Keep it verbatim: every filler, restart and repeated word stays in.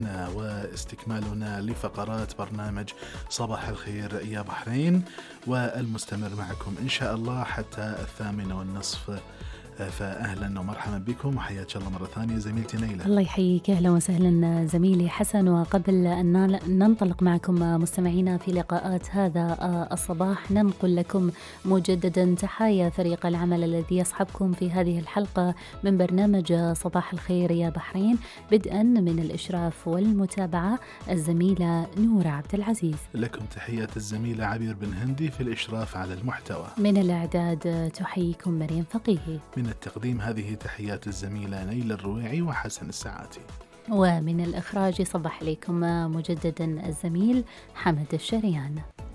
واستكمالنا لفقرات برنامج صباح الخير يا بحرين، والمستمر معكم إن شاء الله حتى الثامنة والنصف. فأهلا ومرحبا بكم وحياك الله مرة ثانية زميلتي نيلة. الله يحييك، أهلا وسهلا زميلي حسن. وقبل أن ننطلق معكم مستمعينا في لقاءات هذا الصباح، ننقل لكم مجددا تحايا فريق العمل الذي يصحبكم في هذه الحلقة من برنامج صباح الخير يا بحرين، بدءا من الإشراف والمتابعة الزميلة نورة عبد العزيز، لكم تحيات الزميلة عبير بن هندي في الإشراف على المحتوى، من الإعداد تحييكم مريم فقيهي، من التقديم هذه تحيات الزميلة نيل الرويعي وحسن السعاتي، ومن الإخراج صباح عليكم مجددا الزميل حمد الشريان.